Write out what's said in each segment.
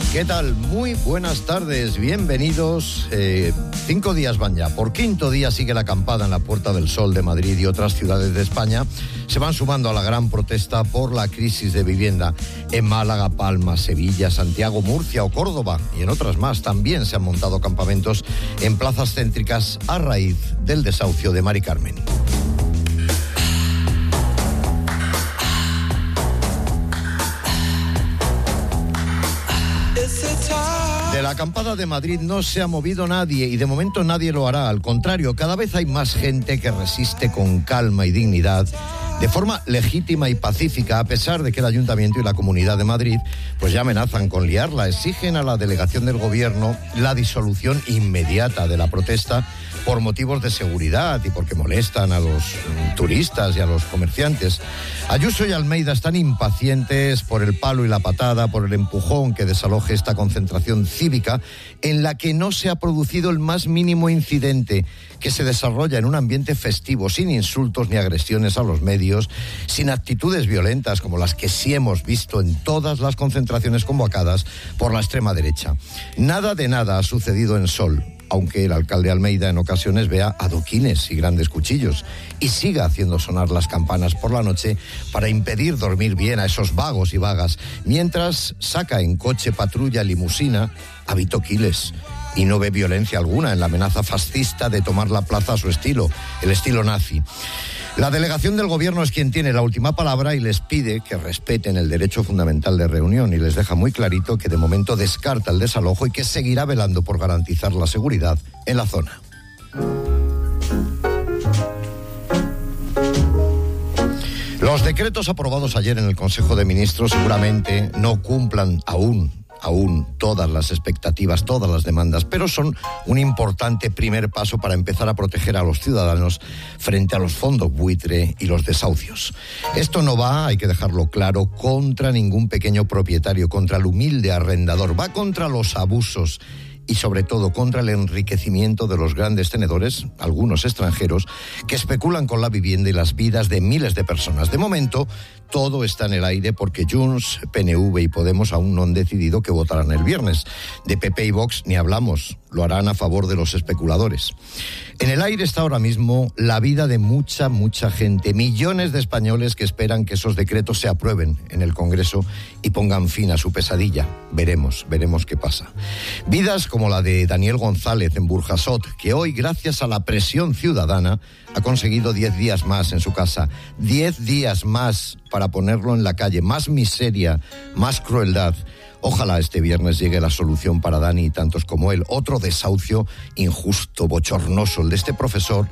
¿Qué tal? Muy buenas tardes, bienvenidos. 5 días van ya. Por quinto día sigue la acampada en la Puerta del Sol de Madrid y otras ciudades de España. Se van sumando a la gran protesta por la crisis de vivienda. En Málaga, Palma, Sevilla, Santiago, Murcia o Córdoba y en otras más también se han montado campamentos en plazas céntricas a raíz del desahucio de Mari Carmen. De la acampada de Madrid no se ha movido nadie y de momento nadie lo hará. Al contrario, cada vez hay más gente que resiste con calma y dignidad, de forma legítima y pacífica, a pesar de que el Ayuntamiento y la Comunidad de Madrid pues ya amenazan con liarla. Exigen a la delegación del Gobierno la disolución inmediata de la protesta por motivos de seguridad y porque molestan a los turistas y a los comerciantes. Ayuso y Almeida están impacientes por el palo y la patada, por el empujón que desaloje esta concentración cívica en la que no se ha producido el más mínimo incidente, que se desarrolla en un ambiente festivo, sin insultos ni agresiones a los medios, sin actitudes violentas como las que sí hemos visto en todas las concentraciones convocadas por la extrema derecha. Nada de nada ha sucedido en Sol, aunque el alcalde Almeida en ocasiones vea adoquines y grandes cuchillos y siga haciendo sonar las campanas por la noche para impedir dormir bien a esos vagos y vagas, mientras saca en coche, patrulla, limusina a Vito Quiles y no ve violencia alguna en la amenaza fascista de tomar la plaza a su estilo, el estilo nazi. La delegación del Gobierno es quien tiene la última palabra y les pide que respeten el derecho fundamental de reunión y les deja muy clarito que de momento descarta el desalojo y que seguirá velando por garantizar la seguridad en la zona. Los decretos aprobados ayer en el Consejo de Ministros seguramente no cumplan aún todas las expectativas, todas las demandas, pero son un importante primer paso para empezar a proteger a los ciudadanos frente a los fondos buitre y los desahucios. Esto no va, hay que dejarlo claro, contra ningún pequeño propietario, contra el humilde arrendador, va contra los abusos y sobre todo contra el enriquecimiento de los grandes tenedores, algunos extranjeros, que especulan con la vivienda y las vidas de miles de personas. De momento, todo está en el aire porque Junts, PNV y Podemos aún no han decidido qué votarán el viernes. De PP y Vox ni hablamos, lo harán a favor de los especuladores. En el aire está ahora mismo la vida de mucha gente, millones de españoles que esperan que esos decretos se aprueben en el Congreso y pongan fin a su pesadilla. Veremos qué pasa. Vidas como la de Daniel González en Burjasot, que hoy, gracias a la presión ciudadana, ha conseguido 10 días más en su casa. 10 días más para ponerlo en la calle. Más miseria, más crueldad. Ojalá este viernes llegue la solución para Dani y tantos como él. Otro desahucio injusto, bochornoso, el de este profesor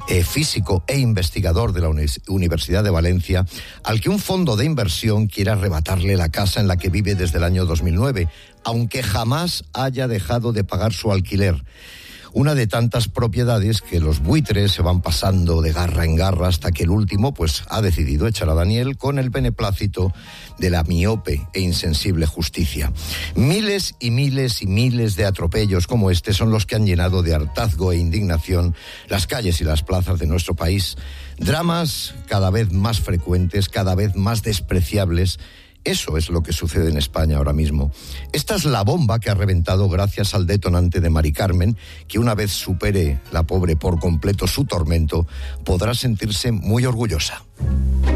físico e investigador de la Universidad de Valencia, al que un fondo de inversión quiere arrebatarle la casa en la que vive desde el año 2009, aunque jamás haya dejado de pagar su alquiler. Una de tantas propiedades que los buitres se van pasando de garra en garra hasta que el último pues ha decidido echar a Daniel con el beneplácito de la miope e insensible justicia. Miles y miles y miles de atropellos como este son los que han llenado de hartazgo e indignación las calles y las plazas de nuestro país. Dramas cada vez más frecuentes, cada vez más despreciables. Eso es lo que sucede en España ahora mismo. Esta es la bomba que ha reventado gracias al detonante de Mari Carmen, que una vez supere la pobre por completo su tormento, podrá sentirse muy orgullosa.